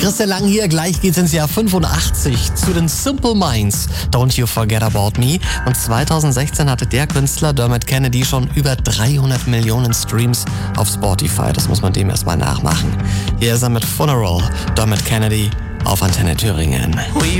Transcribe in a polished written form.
Christian Lang hier, gleich geht's ins Jahr 85 zu den Simple Minds, Don't You Forget About Me. Und 2016 hatte der Künstler Dermot Kennedy schon über 300 Millionen Streams auf Spotify. Das muss man dem erstmal nachmachen. Hier ist er mit Funeral, Dermot Kennedy auf Antenne Thüringen.